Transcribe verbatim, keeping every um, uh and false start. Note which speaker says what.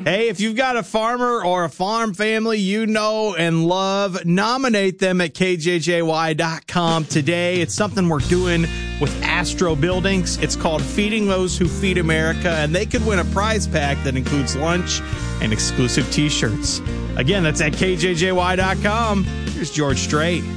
Speaker 1: Hey, if you've got a farmer or a farm family you know and love, nominate them at K J J Y dot com today. It's something we're doing with Astro Buildings. It's called Feeding Those Who Feed America, and they could win a prize pack that includes lunch and exclusive T-shirts. Again, that's at K J J Y dot com. Here's George Strait.